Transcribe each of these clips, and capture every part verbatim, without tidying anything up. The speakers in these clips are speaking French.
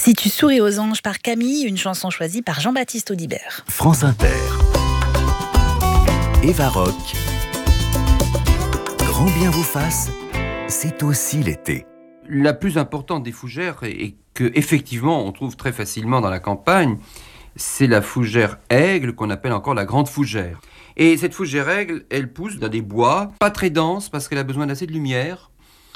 Si tu souris aux anges par Camille, une chanson choisie par Jean-Baptiste Audibert. France Inter. Eva Rock. Grand bien vous fasse, c'est aussi l'été. La plus importante des fougères, et que effectivement on trouve très facilement dans la campagne, c'est la fougère aigle, qu'on appelle encore la grande fougère. Et cette fougère aigle, elle pousse dans des bois pas très denses parce qu'elle a besoin d'assez de lumière.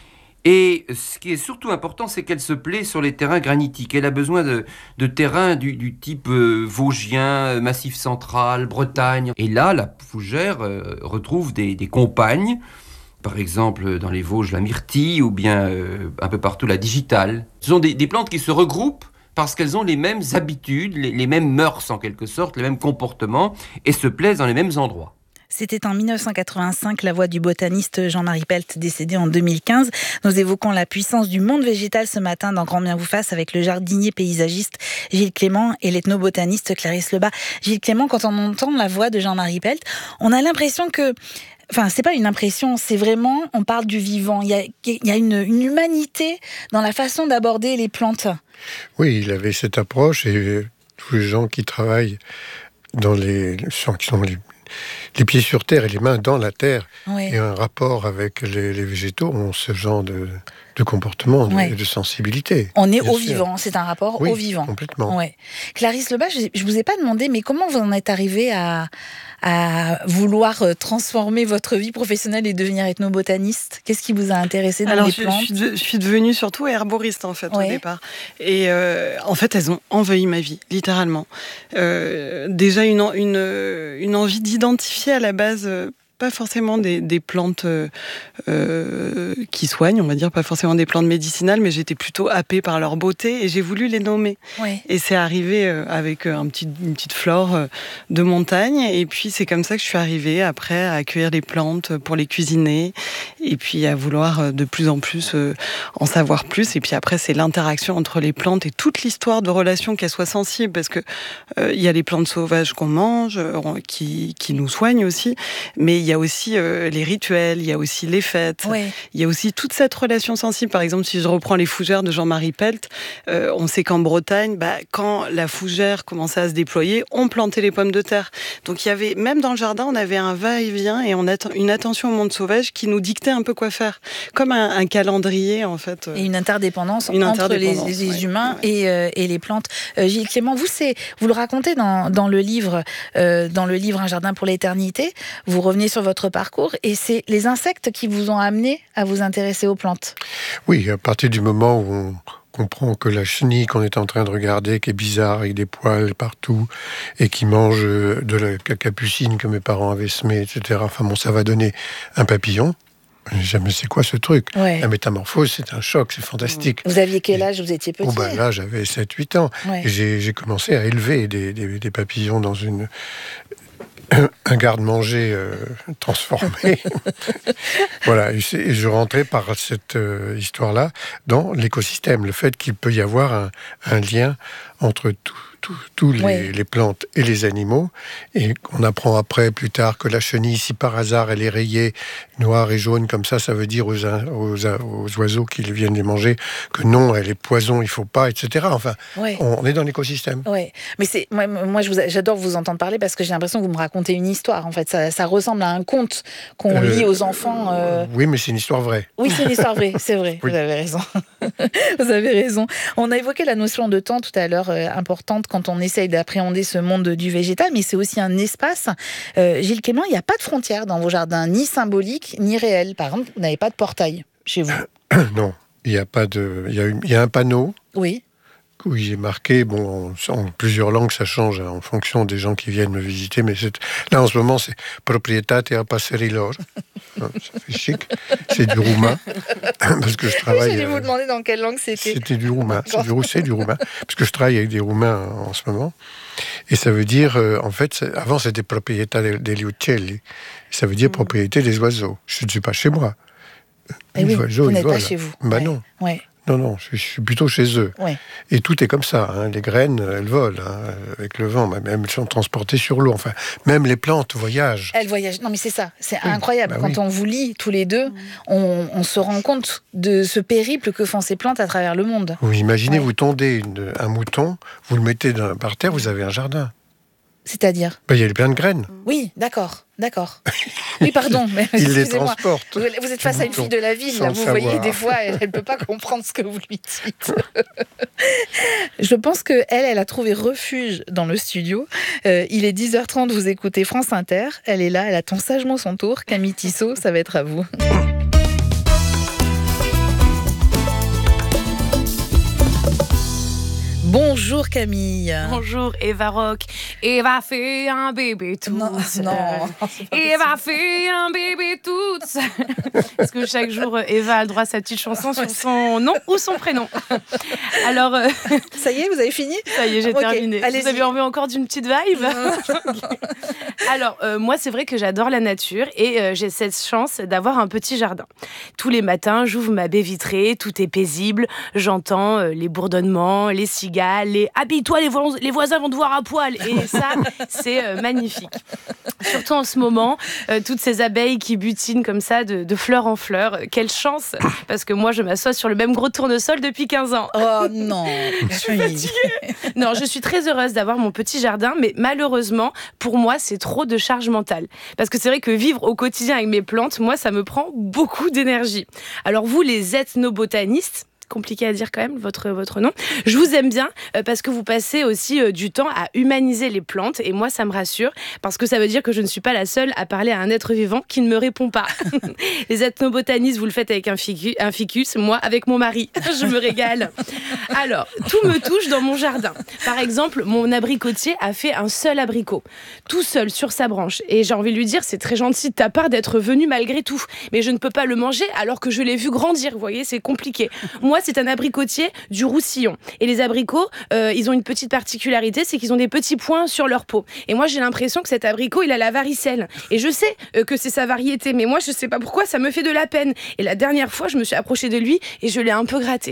Et ce qui est surtout important, c'est qu'elle se plaît sur les terrains granitiques. Elle a besoin de, de terrains du, du type euh, Vosgien, Massif central, Bretagne. Et là, la fougère euh, retrouve des, des compagnes. Par exemple, dans les Vosges, la myrtille, ou bien euh, un peu partout, la digitale. Ce sont des, des plantes qui se regroupent parce qu'elles ont les mêmes habitudes, les, les mêmes mœurs en quelque sorte, les mêmes comportements, et se plaisent dans les mêmes endroits. C'était en dix-neuf cent quatre-vingt-cinq, la voix du botaniste Jean-Marie Pelt, décédé en deux mille quinze. Nous évoquons la puissance du monde végétal ce matin dans Grand bien vous fasse avec le jardinier paysagiste Gilles Clément et l'ethnobotaniste Clarisse Lebas. Gilles Clément, quand on entend la voix de Jean-Marie Pelt, on a l'impression que... Enfin, c'est pas une impression, c'est vraiment, on parle du vivant. Il y a, il y a une, une humanité dans la façon d'aborder les plantes. Oui, il avait cette approche et tous les gens qui travaillent dans les... qui sont les les pieds sur terre et les mains dans la terre, oui. Et un rapport avec les, les végétaux ont ce genre de, de comportement oui. Et de sensibilité. On est au sûr. Vivant, c'est un rapport oui, au vivant. Complètement. Ouais. Clarisse Lebas, je ne vous ai pas demandé, mais comment vous en êtes arrivée à, à vouloir transformer votre vie professionnelle et devenir ethnobotaniste? Qu'est-ce qui vous a intéressé dans Alors, les je, plantes? je, suis de, je suis devenue surtout herboriste en fait, ouais. au départ. Et euh, en fait, elles ont envahi ma vie, littéralement. Euh, déjà une, une, une envie d'identifier à la base... Euh, pas forcément des, des plantes euh, euh, qui soignent, on va dire, pas forcément des plantes médicinales, mais j'étais plutôt happée par leur beauté et j'ai voulu les nommer. Oui. Et c'est arrivé euh, avec un petit, une petite flore euh, de montagne, et puis c'est comme ça que je suis arrivée après à accueillir les plantes pour les cuisiner, et puis à vouloir euh, de plus en plus euh, en savoir plus. Et puis après, c'est l'interaction entre les plantes et toute l'histoire de relation, qu'elles soient sensibles, parce que euh, il y a les plantes sauvages qu'on mange, euh, qui, qui nous soignent aussi, mais il y a aussi euh, les rituels, il y a aussi les fêtes, oui. Il y a aussi toute cette relation sensible. Par exemple, si je reprends les fougères de Jean-Marie Pelt, euh, on sait qu'en Bretagne, bah, quand la fougère commençait à se déployer, on plantait les pommes de terre. Donc il y avait, même dans le jardin, on avait un va-et-vient et on a une attention au monde sauvage qui nous dictait un peu quoi faire, comme un, un calendrier en fait. Et une interdépendance une entre interdépendance, les, les ouais, humains ouais. Et, euh, et les plantes. Euh, Gilles Clément, vous, c'est, vous le racontez dans, dans le livre, euh, dans le livre Un jardin pour l'éternité. Vous revenez sur votre parcours et c'est les insectes qui vous ont amené à vous intéresser aux plantes. Oui, à partir du moment où on comprend que la chenille qu'on est en train de regarder, qui est bizarre, avec des poils partout, et qui mange de la capucine que mes parents avaient semée, et cetera. Enfin bon, ça va donner un papillon. Jamais c'est quoi ce truc. Ouais. La métamorphose, c'est un choc, c'est fantastique. Vous aviez quel âge? Vous étiez petit? Oh ben là, j'avais sept huit ans. Ouais. Et j'ai, j'ai commencé à élever des, des, des papillons dans une... un garde-manger euh, transformé. Voilà, et, et je rentrais par cette euh, histoire-là dans l'écosystème, le fait qu'il peut y avoir un, un lien entre tous les, ouais. les plantes et les animaux, et on apprend après, plus tard, que la chenille, si par hasard elle est rayée noire et jaune, comme ça, ça veut dire aux, aux, aux oiseaux qui viennent les manger que non, elle est poison, il faut pas, et cetera. Enfin, ouais. on, on est dans l'écosystème. Ouais. Mais c'est, moi, moi je vous, j'adore vous entendre parler parce que j'ai l'impression que vous me racontez une histoire. En fait, ça, ça ressemble à un conte qu'on euh, lit aux enfants. Euh... Oui, mais c'est une histoire vraie. Oui, c'est une histoire vraie, c'est vrai. Oui. Vous avez raison. Vous avez raison. On a évoqué la notion de temps tout à l'heure, euh, importante quand on essaye d'appréhender ce monde du végétal, mais c'est aussi un espace. Euh, Gilles Clément, il n'y a pas de frontières dans vos jardins, ni symboliques, ni réelles. Par exemple, vous n'avez pas de portail chez vous. Non, il y a pas de, il y a, une, il y a un panneau. Oui. Où j'ai marqué, bon, en, en plusieurs langues, ça change hein, en fonction des gens qui viennent me visiter, mais c'est, là, en ce moment, c'est « Proprietate a passerilor ». Ça fait chic. C'est du roumain, parce que je travaille... J'allais vous demander dans quelle langue c'était. C'était du roumain, c'est du, c'est du roumain, parce que je travaille avec des roumains en ce moment, et ça veut dire, euh, en fait, avant, c'était « Proprietà degli uccelli », ça veut dire « propriété des oiseaux ». Je ne suis pas chez moi. Et oui, oiseaux, vous n'êtes pas chez vous. Bah ouais. non. Ouais. Non, non, je, je suis plutôt chez eux. Ouais. Et tout est comme ça. Hein. Les graines, elles volent hein, avec le vent. Même elles sont transportées sur l'eau. Enfin, même les plantes voyagent. Elles voyagent. Non, mais c'est ça. C'est oui. incroyable. Bah, Quand oui. on vous lit tous les deux, on, on se rend compte de ce périple que font ces plantes à travers le monde. Vous imaginez, Ouais. vous tondez une, un mouton, vous le mettez dans, par terre, vous avez un jardin. C'est-à-dire Ben, il y a plein de graines. Oui, d'accord, d'accord. Oui, pardon, mais Il les excusez-moi. transporte. Vous, vous êtes face à une fille de la ville, Sans là, le vous voyez, savoir. des fois, elle ne peut pas comprendre ce que vous lui dites. Je pense qu'elle, elle a trouvé refuge dans le studio. Euh, il est dix heures trente, vous écoutez France Inter. Elle est là, elle attend sagement son tour. Camille Tissot, ça va être à vous. Bonjour Camille. Bonjour Eva Rock. Eva fait un bébé tout Non, seul. non. Eva fait un bébé toute seule. Parce que chaque jour, Eva a le droit à sa petite chanson sur son nom ou son prénom. Alors, euh, Ça y est, vous avez fini? ça y est, j'ai Ok, terminé. allez-y. Vous avez envie encore d'une petite vibe? Alors, euh, moi, c'est vrai que j'adore la nature et euh, j'ai cette chance d'avoir un petit jardin. Tous les matins, j'ouvre ma baie vitrée, tout est paisible, j'entends euh, les bourdonnements, les cigales, les « habille-toi, les, vo- les voisins vont te voir à poil » et ça, c'est euh, magnifique. Surtout en ce moment, euh, toutes ces abeilles qui butinent comme ça de, de fleur en fleur. Euh, Quelle chance, parce que moi, je m'assois sur le même gros tournesol depuis quinze ans. Oh non. Je suis Non, je suis très heureuse d'avoir mon petit jardin, mais malheureusement, pour moi, c'est trop de charge mentale. Parce que c'est vrai que vivre au quotidien avec mes plantes, moi, ça me prend beaucoup d'énergie. Alors vous, les ethnobotanistes, compliqué à dire quand même, votre, votre nom. Je vous aime bien euh, parce que vous passez aussi euh, du temps à humaniser les plantes et moi, ça me rassure parce que ça veut dire que je ne suis pas la seule à parler à un être vivant qui ne me répond pas. Les ethnobotanistes, vous le faites avec un, ficu, un ficus, moi avec mon mari. Je me régale. Alors, tout me touche dans mon jardin. Par exemple, mon abricotier a fait un seul abricot, tout seul sur sa branche. Et j'ai envie de lui dire, c'est très gentil de ta part d'être venu malgré tout. Mais je ne peux pas le manger alors que je l'ai vu grandir. Vous voyez, c'est compliqué. Moi, c'est un abricotier du Roussillon. Et les abricots, euh, ils ont une petite particularité, c'est qu'ils ont des petits points sur leur peau. Et moi, j'ai l'impression que cet abricot, il a la varicelle. Et je sais euh, que c'est sa variété, mais moi, je sais pas pourquoi, ça me fait de la peine. Et la dernière fois, je me suis approchée de lui et je l'ai un peu gratté.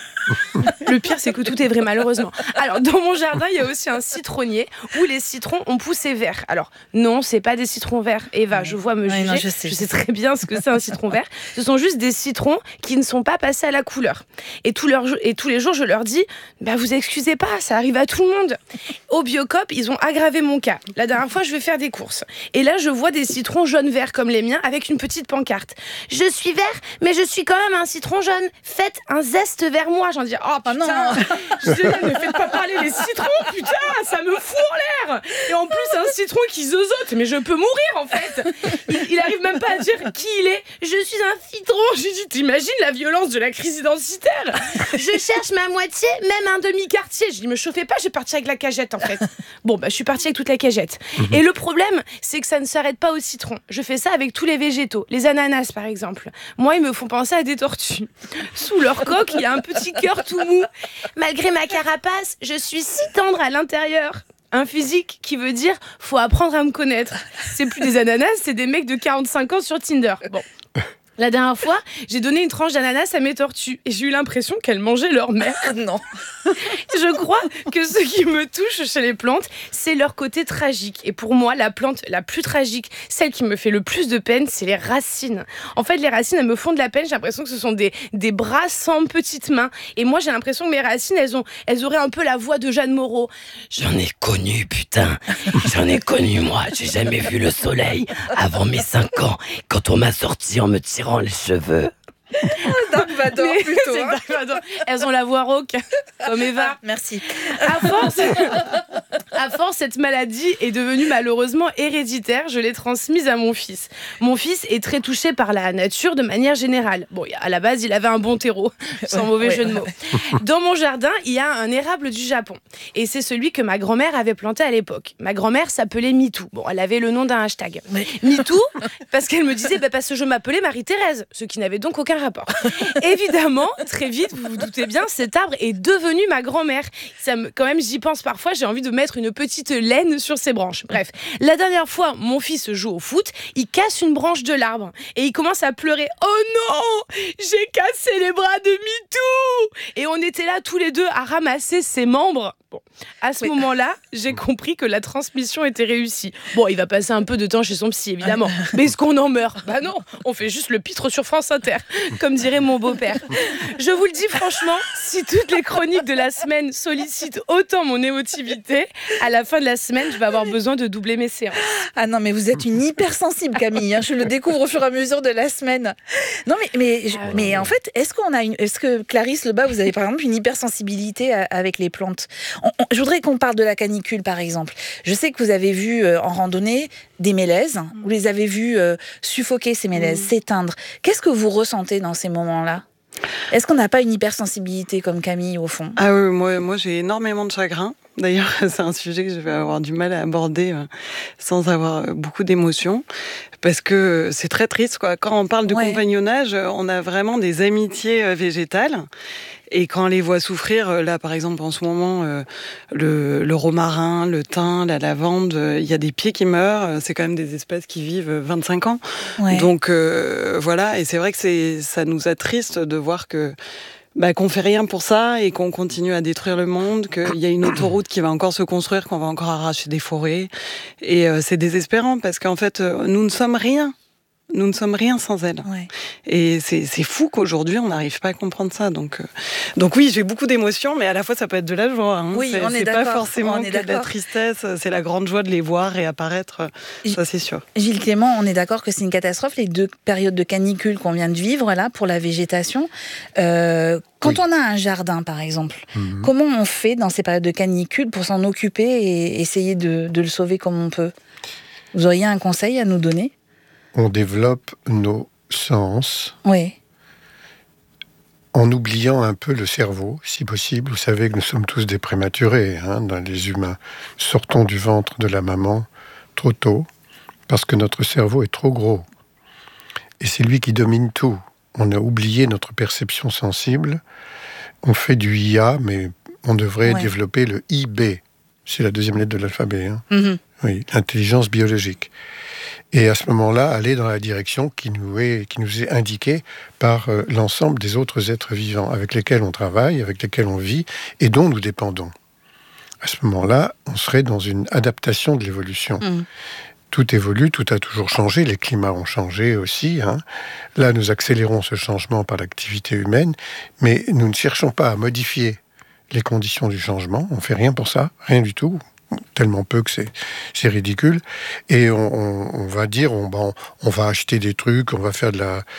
Le pire, c'est que tout est vrai, malheureusement. Alors, dans mon jardin, il y a aussi un citronnier où les citrons ont poussé verts. Alors, non, c'est pas des citrons verts. Eva, je vois me Ouais, juger. non, je je sais, sais, je sais. très bien ce que c'est un citron vert. Ce sont juste des citrons qui ne sont pas passés à la couleur. Et, tout leur, et tous les jours, je leur dis, bah, vous excusez pas, ça arrive à tout le monde. Au Biocop, ils ont aggravé mon cas. La dernière fois, je vais faire des courses. Et là, je vois des citrons jaunes-verts comme les miens avec une petite pancarte. Je suis vert, mais je suis quand même un citron jaune. Faites un zeste vers moi. J'en dis, oh putain, non. Je dis, ne faites pas parler les citrons, putain, ça me fout en l'air. Et en plus, un citron qui zozote, mais je peux mourir en fait. Il, il arrive même pas à dire qui il est. Je suis un citron. J'ai dit, t'imagines la violence de la crise identitaire? Je cherche ma moitié, même un demi-quartier. Je dis, me chauffez pas, je vais partir avec la cagette en fait. Bon, bah, je suis partie avec toute la cagette. Et le problème, c'est que ça ne s'arrête pas au citron. Je fais ça avec tous les végétaux. Les ananas, par exemple. Moi, ils me font penser à des tortues. Sous leur coque, il y a un petit cœur tout mou. Malgré ma carapace, je suis si tendre à l'intérieur. Un physique qui veut dire faut apprendre à me connaître. C'est plus des ananas, c'est des mecs de quarante-cinq ans sur Tinder. Bon. La dernière fois, j'ai donné une tranche d'ananas à mes tortues et j'ai eu l'impression qu'elles mangeaient leur mère. Non. Je crois que ce qui me touche chez les plantes, c'est leur côté tragique. Et pour moi, la plante la plus tragique, celle qui me fait le plus de peine, c'est les racines. En fait, les racines, elles me font de la peine. J'ai l'impression que ce sont des, des bras sans petites mains. Et moi, j'ai l'impression que mes racines, elles, ont, elles auraient un peu la voix de Jeanne Moreau. J'en ai connu, putain. J'en ai connu, moi. J'ai jamais vu le soleil avant mes cinq ans, quand on m'a sorti en me tirant les cheveux. Dark Vador, Mais plutôt. c'est hein. Dark Vador. Elles ont la voix rauque, comme Eva. Ah, merci. À force, à force, cette maladie est devenue malheureusement héréditaire. Je l'ai transmise à mon fils. Mon fils est très touché par la nature de manière générale. Bon, à la base, il avait un bon terreau, sans mauvais Ouais. jeu de mots. Dans mon jardin, il y a un érable du Japon. Et c'est celui que ma grand-mère avait planté à l'époque. Ma grand-mère s'appelait Mitou. Bon, elle avait le nom d'un hashtag. Ouais. Mitou, parce qu'elle me disait, bah, parce que je m'appelais Marie-Thérèse, ce qui n'avait donc aucun rapport. Évidemment, très vite, vous vous doutez bien, cet arbre est devenu ma grand-mère. Ça me, quand même, j'y pense parfois, j'ai envie de mettre une une petite laine sur ses branches. Bref, la dernière fois, mon fils joue au foot, il casse une branche de l'arbre et il commence à pleurer. Oh non, j'ai cassé les bras de Mitou! Et on était là tous les deux à ramasser ses membres. Bon, à ce oui. moment-là, j'ai compris que la transmission était réussie. Bon, il va passer un peu de temps chez son psy, évidemment. Mais est-ce qu'on en meurt? Bah non, on fait juste le pitre sur France Inter, comme dirait mon beau-père. Je vous le dis franchement, si toutes les chroniques de la semaine sollicitent autant mon émotivité, à la fin de la semaine, je vais avoir besoin de doubler mes séances. Ah non, mais vous êtes une hypersensible, Camille. Hein. Je le découvre au fur et à mesure de la semaine. Non, mais, mais, ah, mais en fait, est-ce qu'on a une, est-ce que Clarisse Lebas, vous avez par exemple une hypersensibilité à, avec les plantes? on, on, Je voudrais qu'on parle de la canicule, par exemple. Je sais que vous avez vu euh, en randonnée des mélèzes. Vous les avez vus euh, suffoquer ces mélèzes, mmh. s'éteindre. Qu'est-ce que vous ressentez dans ces moments-là? Est-ce qu'on n'a pas une hypersensibilité comme Camille, au fond? Ah oui, moi, moi j'ai énormément de chagrin. D'ailleurs, c'est un sujet que je vais avoir du mal à aborder euh, sans avoir beaucoup d'émotions, parce que c'est très triste, quoi. Quand on parle de ouais. compagnonnage, on a vraiment des amitiés euh, végétales. Et quand on les voit souffrir, là par exemple en ce moment, euh, le, le romarin, le thym, la lavande, il euh, y a des pieds qui meurent, c'est quand même des espèces qui vivent vingt-cinq ans. Ouais. Donc euh, voilà, et c'est vrai que c'est, ça nous attriste de voir que bah, qu'on fait rien pour ça et qu'on continue à détruire le monde, qu'il y a une autoroute qui va encore se construire, qu'on va encore arracher des forêts. Et euh, c'est désespérant parce qu'en fait, euh, nous ne sommes rien. Nous ne sommes rien sans elle. Ouais. Et c'est, c'est fou qu'aujourd'hui, on n'arrive pas à comprendre ça. Donc, euh, donc oui, j'ai beaucoup d'émotions, mais à la fois, ça peut être de la joie. Hein. Oui, c'est, on est c'est d'accord. pas forcément on est que d'accord. de la tristesse. C'est la grande joie de les voir réapparaître. Ça, c'est sûr. Gilles Clément, on est d'accord que c'est une catastrophe, les deux périodes de canicule qu'on vient de vivre, là, pour la végétation. Euh, quand oui. on a un jardin, par exemple, mm-hmm. comment on fait dans ces périodes de canicule pour s'en occuper et essayer de, de le sauver comme on peut? Vous auriez un conseil à nous donner? On développe nos sens oui. en oubliant un peu le cerveau, si possible. Vous savez que nous sommes tous des prématurés, hein, dans les humains. Sortons du ventre de la maman trop tôt, parce que notre cerveau est trop gros. Et c'est lui qui domine tout. On a oublié notre perception sensible. On fait du I A, mais on devrait ouais. développer le I B. C'est la deuxième lettre de l'alphabet. Hein. Mm-hmm. Oui, l'intelligence biologique. Et à ce moment-là, aller dans la direction qui nous est, qui nous est indiquée par euh, l'ensemble des autres êtres vivants avec lesquels on travaille, avec lesquels on vit et dont nous dépendons. À ce moment-là, on serait dans une adaptation de l'évolution. Mmh. Tout évolue, tout a toujours changé, les climats ont changé aussi. Hein. Là, nous accélérons ce changement par l'activité humaine, mais nous ne cherchons pas à modifier les conditions du changement. On ne fait rien pour ça, rien du tout. Tellement peu que c'est, c'est ridicule. Et on, on, on va dire, on, on, on va acheter des trucs, on va faire de la,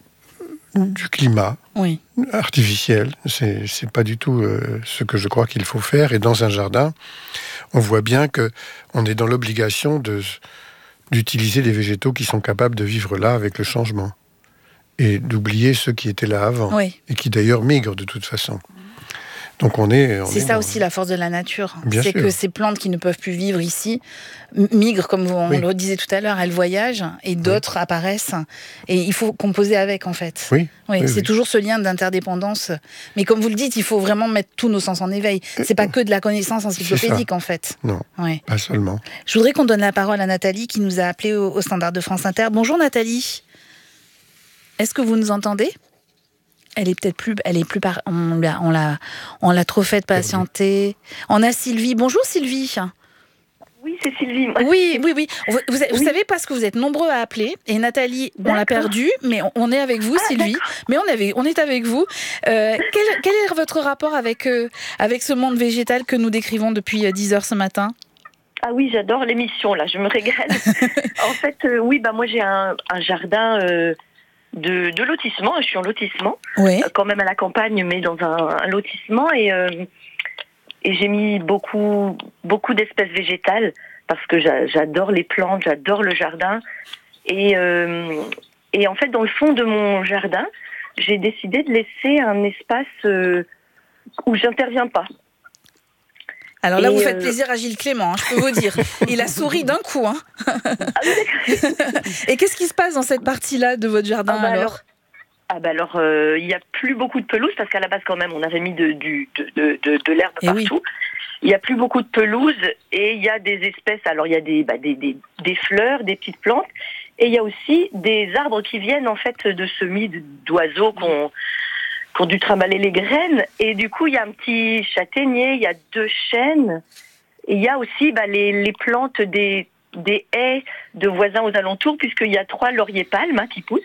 du climat oui. artificiel. C'est, c'est pas du tout euh, ce que je crois qu'il faut faire. Et dans un jardin, on voit bien qu'on est dans l'obligation de, d'utiliser des végétaux qui sont capables de vivre là avec le changement. Et d'oublier ceux qui étaient là avant. Oui. Et qui d'ailleurs migrent de toute façon. Donc on est, on c'est est ça dans... aussi la force de la nature. Bien c'est sûr. que ces plantes qui ne peuvent plus vivre ici migrent, comme on oui. le disait tout à l'heure, elles voyagent et d'autres oui. apparaissent. Et il faut composer avec, en fait. Oui. oui, oui c'est oui. toujours ce lien d'interdépendance. Mais comme vous le dites, il faut vraiment mettre tous nos sens en éveil. C'est pas que de la connaissance encyclopédique, en fait. Non, oui. pas seulement. Je voudrais qu'on donne la parole à Nathalie qui nous a appelés au, au standard de France Inter. Bonjour Nathalie. Est-ce que vous nous entendez ? Elle est peut-être plus, elle est plus par, on l'a, on l'a, on l'a trop fait patienter. On a Sylvie. Bonjour Sylvie. Oui, c'est Sylvie. Oui, oui, oui. Vous, vous, oui. vous savez parce que vous êtes nombreux à appeler et Nathalie, D'accord. on l'a perdue, mais on, on est avec vous, ah, Sylvie. D'accord. Mais on avait, on est avec vous. Euh, quel, quel est votre rapport avec euh, avec ce monde végétal que nous décrivons depuis dix heures ce matin ? Ah oui, j'adore l'émission là. Je me régale. En fait, euh, oui, bah moi j'ai un, un jardin. Euh, De, de lotissement, je suis en lotissement, oui. euh, quand même à la campagne, mais dans un, un lotissement, et, euh, et j'ai mis beaucoup, beaucoup d'espèces végétales, parce que j'a, j'adore les plantes, j'adore le jardin, et, euh, et en fait, dans le fond de mon jardin, j'ai décidé de laisser un espace euh, où j'interviens pas. Alors là, et vous faites euh... plaisir à Gilles Clément, hein, je peux vous dire. Il a souri d'un coup. Hein. Et qu'est-ce qui se passe dans cette partie-là de votre jardin ah bah alors, alors Ah bah alors, il euh, n'y a plus beaucoup de pelouse, parce qu'à la base, quand même, on avait mis de, du, de, de, de, de l'herbe et partout. il y a plus beaucoup de pelouse et il y a des espèces. Alors il y a des, bah, des, des, des fleurs, des petites plantes, et il y a aussi des arbres qui viennent en fait de semis d'oiseaux qu'on qui ont dû trimballer les graines. Et du coup, il y a un petit châtaignier, il y a deux chênes, et il y a aussi bah, les, les plantes des, des haies de voisins aux alentours, puisqu'il y a trois lauriers palmes hein, qui poussent.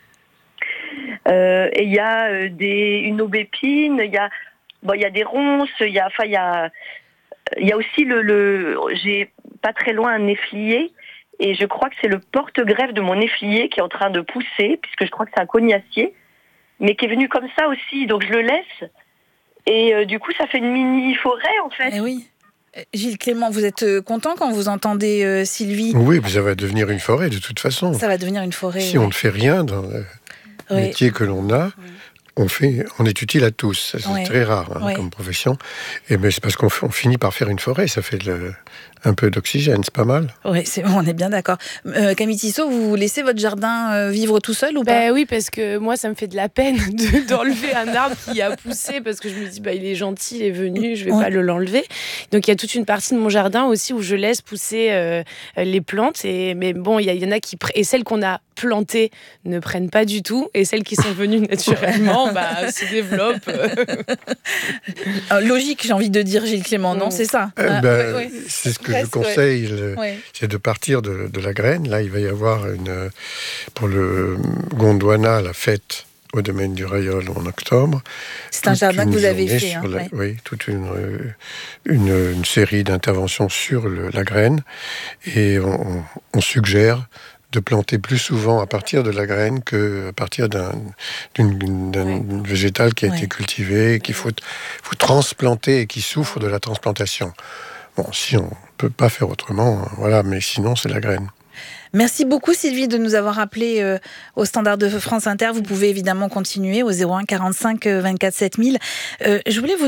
Euh, et il y a euh, des, une aubépine, il y a, bon, il y a des ronces, il y a, enfin, il y a, il y a aussi le, le, j'ai pas très loin un néflier, et je crois que c'est le porte-greffe de mon néflier qui est en train de pousser, puisque je crois que c'est un cognacier, mais qui est venu comme ça aussi, donc je le laisse, et euh, du coup ça fait une mini-forêt en fait. Eh oui. Gilles Clément, vous êtes content quand vous entendez euh, Sylvie ? Oui, mais ça va devenir une forêt de toute façon. Ça va devenir une forêt. Si ouais. on ne fait rien dans le Oui. métier que l'on a, on, fait, on est utile à tous. C'est Ouais. très rare hein, Ouais. comme profession. Et ben, c'est parce qu'on f- on finit par faire une forêt, ça fait le- un peu d'oxygène, c'est pas mal. Oui, c'est bon, on est bien d'accord. Euh, Camille Tissot, vous laissez votre jardin euh, vivre tout seul ou pas ? Ben oui, parce que moi, ça me fait de la peine de- d'enlever un arbre qui a poussé, parce que je me dis, bah, il est gentil, il est venu, je vais Ouais. pas le l'enlever. Donc il y a toute une partie de mon jardin aussi où je laisse pousser euh, les plantes. Et, mais bon, il y, a- il y en a qui... pr- Et celles qu'on a plantées ne prennent pas du tout. Et celles qui sont venues naturellement bah, se développent. Euh, Logique, j'ai envie de dire, Gilles Clément, non, Mm. c'est ça Eh Ah, ben, ouais, ouais. c'est ce que Presque, je conseille, le- Ouais. c'est de partir de, de la graine. Là, il va y avoir une, pour le Gondwana, la fête au domaine du Rayol en octobre. C'est un Toute jardin que une vous avez journée fait. sur hein, la- ouais. Oui, toute une, euh, une, une série d'interventions sur le- la graine. Et on, on- on suggère de planter plus souvent à partir de la graine qu'à partir d'un, d'une, d'une- d'un Ouais. végétal qui a Ouais. été cultivé, qu'il faut, faut transplanter et qui souffre de la transplantation. Bon, si on peut pas faire autrement, voilà, mais sinon c'est la graine. Merci beaucoup Sylvie de nous avoir appelé euh, au standard de France Inter. Vous pouvez évidemment continuer au zéro un quarante-cinq vingt-quatre sept mille. Euh, je voulais vous